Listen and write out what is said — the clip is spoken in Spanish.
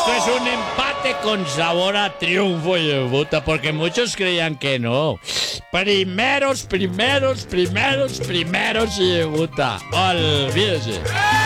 Esto es un empate con sabor a triunfo, Yebuta, porque muchos creían que no. Primeros, Yebuta. Olvídese.